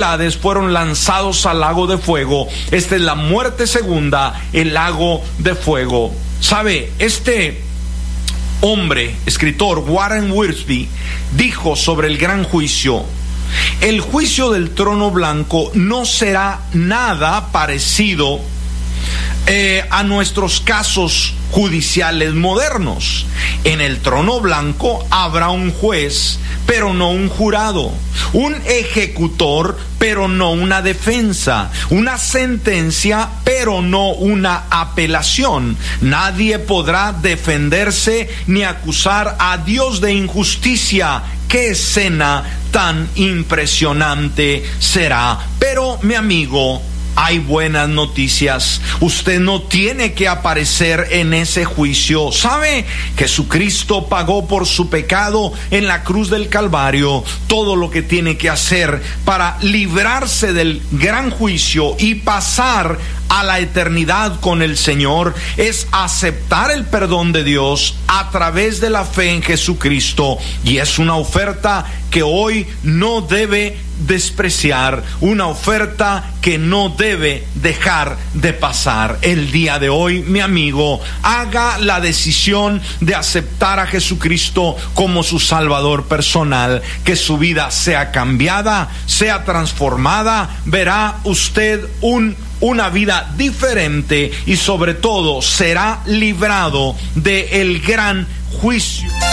potestades fueron lanzados al lago de fuego. Esta es la muerte segunda, el lago de fuego. ¿Sabe? Este hombre, escritor Warren Wiersbe, dijo sobre el gran juicio: el juicio del trono blanco no será nada parecido a nuestros casos judiciales modernos. En el trono blanco habrá un juez, pero no un jurado, un ejecutor, pero no una defensa, una sentencia, pero no una apelación. Nadie podrá defenderse ni acusar a Dios de injusticia. ¡Qué escena tan impresionante será! Pero, mi amigo, hay buenas noticias. Usted no tiene que aparecer en ese juicio. ¿Sabe? Jesucristo pagó por su pecado en la cruz del Calvario. Todo lo que tiene que hacer para librarse del gran juicio y pasar a la eternidad con el Señor es aceptar el perdón de Dios a través de la fe en Jesucristo. Y es una oferta que hoy no debe despreciar, una oferta que no debe dejar de pasar. El día de hoy, mi amigo, haga la decisión de aceptar a Jesucristo como su Salvador personal, que su vida sea cambiada, sea transformada. Verá usted una vida diferente y sobre todo será librado del gran juicio.